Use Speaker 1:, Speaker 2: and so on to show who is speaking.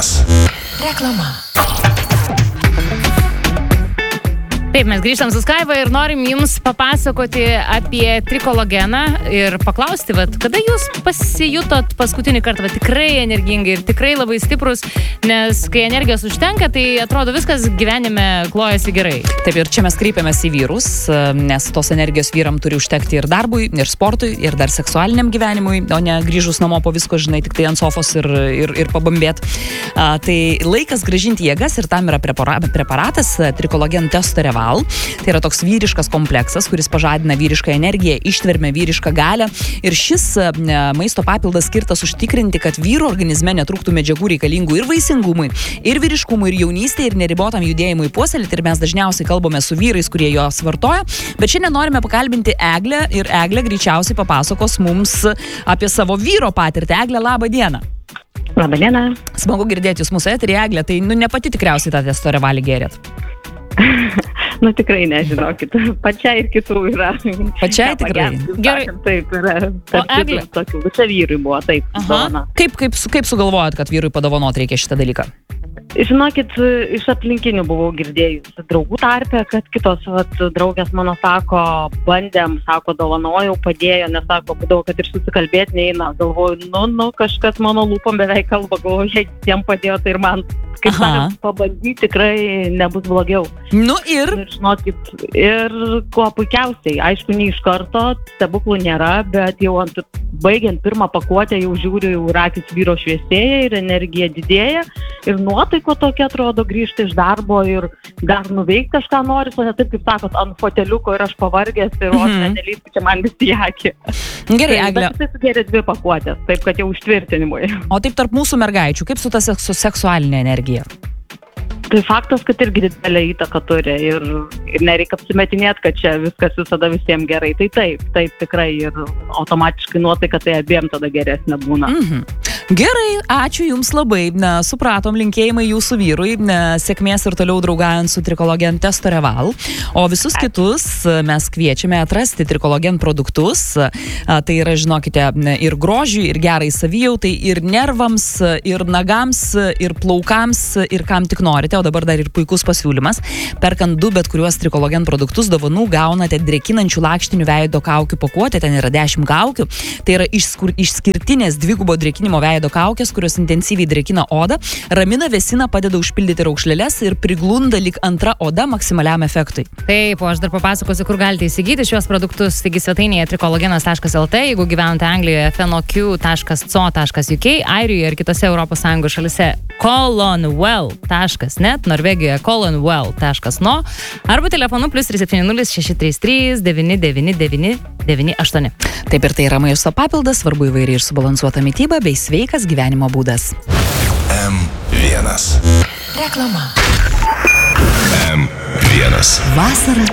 Speaker 1: Reklama.
Speaker 2: Taip, mes grįžtam su Skaiva ir norim jums papasakoti apie trikologeną ir paklausti, kada jūs pasijutot paskutinį kartą, tikrai energingai ir tikrai labai stiprus, nes kai energijos užtenka, tai atrodo viskas gyvenime klojasi gerai.
Speaker 3: Taip, ir čia mes kreipiamės į vyrus, nes tos energijos vyram turi užtekti ir darbui, ir sportui, ir dar seksualiniam gyvenimui, o ne grįžus namo po visko, žinai, tik tai ant sofos ir pabambėt. Tai laikas grąžinti jėgas ir tam yra preparatas Trikologen Testoreval. Tai yra toks vyriškas kompleksas, kuris pažadina vyrišką energiją, ištvermę, vyrišką galią. Ir šis maisto papildas skirtas užtikrinti, kad vyro organizme netrūktų medžiagų reikalingų ir vaisingumui, ir vyriškumui, ir jaunystėje, ir neribotam judėjimui puoselėti. Ir mes dažniausiai kalbame su vyrais, kurie juos vartoja. Bet šiandien norime pakalbinti Eglę ir Eglė greičiausiai papasakos mums apie savo vyro patirtį. Eglė, labą dieną.
Speaker 4: Labą dieną.
Speaker 3: Smagu girdėti jūs mūsų eterį, Eglė. Tai ne pati tikriausiai tą Testorevalį gėrėt.
Speaker 4: Tikrai nežinokit. Pačiai ir kitų yra.
Speaker 3: Pačiai tikrai.
Speaker 4: Gerai. Taip, yra.
Speaker 2: Eglė?
Speaker 4: Čia vyrui buvo, taip. Dovana.
Speaker 3: Kaip sugalvojat, kad vyrui padovanot reikia šitą dalyką?
Speaker 4: Žinokit, iš aplinkinių buvau girdėjus draugų tarpe, kad kitos draugės mano sako, bandėm, sako, dovanojau, padėjo, nes sako, būdavo, kad ir susikalbėti neina. Galvoju, kažkas mano lūpom beveik kalba, galvoju, jei jiems padėjo, tai ir man, kaip sakant, pabandyti tikrai nebus blogiau.
Speaker 3: Ir
Speaker 4: žinokit, ir kuo puikiausiai, aišku, ne iš karto, stebuklų nėra, bet jau baigiant pirmą pakuotę jau žiūriu, jau akys vyro šviesėja ir energija didėja ir nuotaiko tokia atrodo, grįžti iš darbo ir dar nuveikti kažką nori, o ne taip, kaip sakot, ant foteliuko ir aš pavargęs ir nelįsti čia man visi į akį.
Speaker 3: Gerai, Eglė.
Speaker 4: Bet jis sugėrė 2 pakuotės, taip kad jau užtvirtinimui.
Speaker 3: O taip tarp mūsų mergaičių, kaip su ta seksualinė energija?
Speaker 4: Tai faktas, kad irgi didelę įtaką turi ir nereikia apsimetinėti, kad čia viskas visada visiems gerai. Tai taip tikrai ir automatiškai nuotaika tai abiem tada geresnė būna.
Speaker 3: Gerai, ačiū Jums labai. Supratom, linkėjimai Jūsų vyrui. Sėkmės ir toliau draugaujant su Trikologen Testoreval. O visus kitus mes kviečiame atrasti Trikologen produktus. Tai yra, žinokite, ir grožiui, ir gerai savijautai, ir nervams, ir nagams, ir plaukams, ir kam tik norite. O dabar dar ir puikus pasiūlymas. Perkant 2 bet kuriuos Trikologen produktus dovanų gaunate drėkinančių lakštinių veido kaukių pakuotę. Ten yra 10 kaukių. Tai yra išskirtinės dvigubo drėkinimo veido kaukės, kurios intensyviai drėkina odą, ramina, vėsina, padeda užpildyti raukšleles ir priglunda lyg antra oda maksimaliam efektui.
Speaker 2: Taip, o aš dar papasakosiu, kur galite įsigyti šios produktus. Taigi svetainėje trikologenas.lt, jeigu gyvenate Anglijoje, fenoq.co.uk, Airijoje ir kitose ES šalise colonwell.net, Norvegijoje colonwell.no arba telefonu +370 633 999 98.
Speaker 3: Taip, ir tai yra maisto papildas, svarbu įvairiai ir subalansuota mityba bei sveikas gyvenimo būdas.
Speaker 1: M1. Reklama. M1.
Speaker 3: Vasara